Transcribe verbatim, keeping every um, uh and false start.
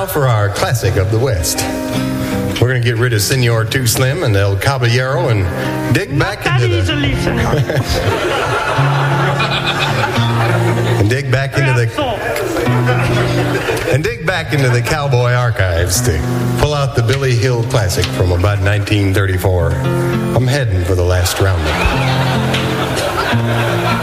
now for our classic of the West. We're going to get rid of Senor Too Slim and El Caballero and dig back into the... and dig back into the... and dig back into the cowboy archives to pull out the Billy Hill Classic from about nineteen thirty-four. I'm heading for the last roundup.